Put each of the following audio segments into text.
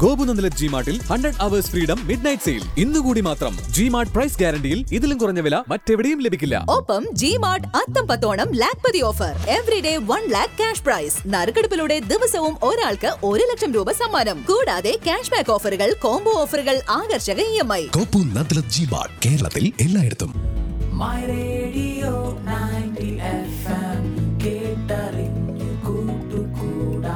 ഗോപുനന്ദലത് ജിമാർട്ടിൽ 100 hours freedom midnight sale ഇന്നുകൂടി മാത്രം. G-Mart price ഗ്യാരണ്ടിയിൽ ഇതിലും കുറഞ്ഞ വില മറ്റെവിടെയും ലഭിക്കില്ല. ഒപ്പം ജിമാർട്ട് അത്തം പത്തോണം lakhpati offer. Everyday 1 lakh cash prize. നറുക്കെടുപ്പിലൂടെ ദിവസവും ഒരാൾക്ക് 1 ലക്ഷം രൂപ സമ്മാനം. കൂടാതെ ക്യാഷ് ബാക്ക് ഓഫറുകൾ, കോംബോ ഓഫറുകൾ, ആകർഷക EMI. ഗോപുനന്ദലത് ജിമാർട്ട്, കേരളത്തിൽ എല്ലായിടത്തും. My Radio 90 FM കേട്ടറിഞ്ഞു കൂട്ടുകൂടാ.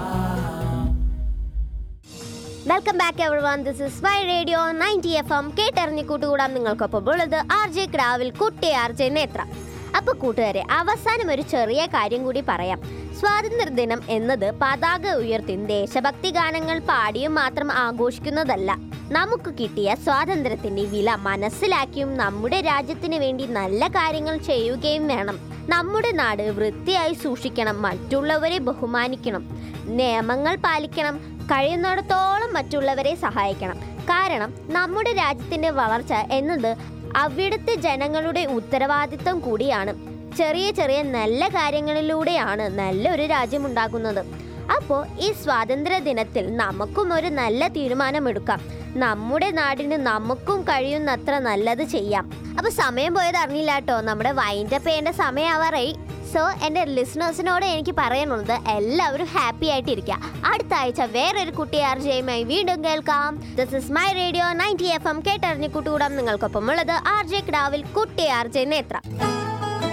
Welcome back everyone. This is my radio 90 FM കേട്ടറിഞ്ഞു കൂട്ടുകൂടാം. നിങ്ങൾക്കൊപ്പം ഉള്ളത് RJ കിടാവിൽ കുട്ടി RJ നേത്ര. അപ്പോൾ കൂട്ടുകാരെ, അവസാനം ഒരു ചെറിയ കാര്യം കൂടി പറയാം. സ്വാതന്ത്ര്യദിനം എന്നത് പതാക ഉയർത്തി ദേശഭക്തി ഗാനങ്ങൾ പാടിയും മാത്രം ആഘോഷിക്കുന്നതല്ല. നമുക്ക് കിട്ടിയ സ്വാതന്ത്ര്യത്തിന്റെ വില മനസ്സിലാക്കിയും നമ്മുടെ രാജ്യത്തിന് വേണ്ടി നല്ല കാര്യങ്ങൾ ചെയ്യുകയും വേണം. നമ്മുടെ നാട് വൃത്തിയായി സൂക്ഷിക്കണം, മറ്റുള്ളവരെ ബഹുമാനിക്കണം, നിയമങ്ങൾ പാലിക്കണം, കഴിയുന്നിടത്തോളം മറ്റുള്ളവരെ സഹായിക്കണം. കാരണം നമ്മുടെ രാജ്യത്തിന്റെ വളർച്ച എന്നത് അവിടുത്തെ ജനങ്ങളുടെ ഉത്തരവാദിത്വം കൂടിയാണ്. ചെറിയ ചെറിയ നല്ല കാര്യങ്ങളിലൂടെയാണ് നല്ലൊരു രാജ്യമുണ്ടാകുന്നത്. അപ്പോൾ ഈ സ്വാതന്ത്ര്യ ദിനത്തിൽ നമുക്കും ഒരു നല്ല തീരുമാനമെടുക്കാം. നമ്മുടെ നാടിന് നമുക്കും കഴിയുന്നത്ര നല്ലത് ചെയ്യാം. അപ്പോൾ സമയം പോയത് അറിഞ്ഞില്ല കേട്ടോ. നമ്മുടെ വൈൻഡപ്പ് ചെയ്യേണ്ട സമയമാവാറായി. സോ എൻ്റെ ലിസണേഴ്സിനോട് എനിക്ക് പറയാനുള്ളത്, എല്ലാവരും ഹാപ്പി ആയിട്ടിരിക്കുക. അടുത്ത ആഴ്ച വേറൊരു കുട്ടി RJയുമായി വീണ്ടും കേൾക്കാം. This is my radio 90 FM കേട്ടറിഞ്ഞ് കൂട്ടുകൂടാം. നിങ്ങൾക്കൊപ്പം ഉള്ളത് RJ കിടാവിൽ കുട്ടി RJ നേത്ര.